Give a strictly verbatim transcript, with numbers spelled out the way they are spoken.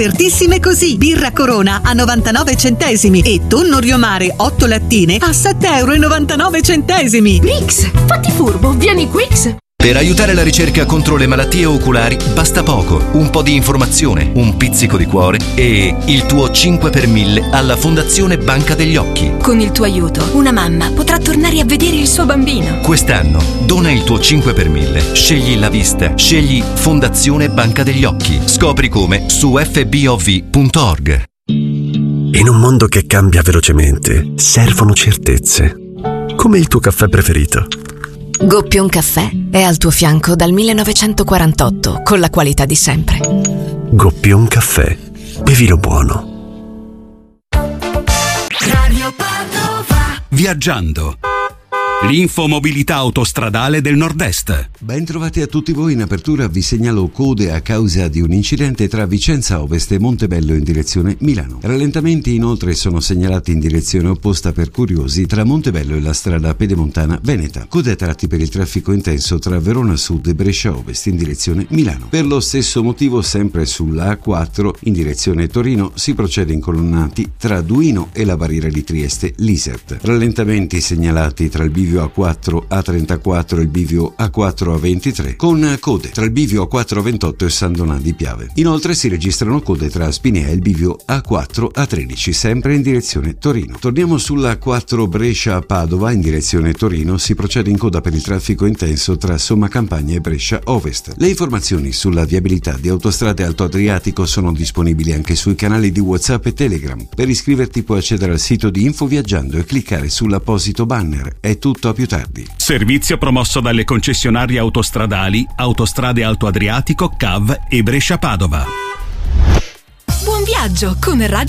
Offertissime così: birra Corona a novantanove centesimi e tonno Riomare otto lattine a sette e novantanove centesimi. Rix, fatti furbo, vieni Quix. Per aiutare la ricerca contro le malattie oculari basta poco, un po' di informazione, un pizzico di cuore e il tuo cinque per mille alla Fondazione Banca degli Occhi. Con il tuo aiuto, una mamma potrà tornare a vedere il suo bambino. Quest'anno dona il tuo cinque per mille, scegli la vista, scegli Fondazione Banca degli Occhi. Scopri come su f b o v punto org. In un mondo che cambia velocemente, servono certezze. Come il tuo caffè preferito. Goppion Caffè è al tuo fianco dal millenovecentoquarantotto con la qualità di sempre. Goppion Caffè. Bevilo buono. Radio Padova. Viaggiando. L'infomobilità autostradale del Nord-Est. Ben trovati a tutti voi. In apertura vi segnalo code a causa di un incidente tra Vicenza Ovest e Montebello in direzione Milano. Rallentamenti inoltre sono segnalati in direzione opposta per curiosi tra Montebello e la strada pedemontana Veneta. Code a tratti per il traffico intenso tra Verona Sud e Brescia Ovest in direzione Milano. Per lo stesso motivo, sempre sulla A quattro in direzione Torino si procede incolonnati tra Duino e la barriera di Trieste Lisert. Rallentamenti segnalati tra il bivio A quattro A trentaquattro e il bivio A quattro A ventitré, con code tra il bivio A quattro A ventotto e San Donà di Piave. Inoltre si registrano code tra Spinea e il bivio A quattro A tredici, sempre in direzione Torino. Torniamo sulla A quattro Brescia a Padova in direzione Torino, si procede in coda per il traffico intenso tra Somma Campagna e Brescia Ovest. Le informazioni sulla viabilità di Autostrade Alto Adriatico sono disponibili anche sui canali di WhatsApp e Telegram. Per iscriverti puoi accedere al sito di Info Viaggiando e cliccare sull'apposito banner. È tutto, a più tardi. Servizio promosso dalle concessionarie autostradali Autostrade Alto Adriatico, C A V e Brescia Padova. Buon viaggio con Radio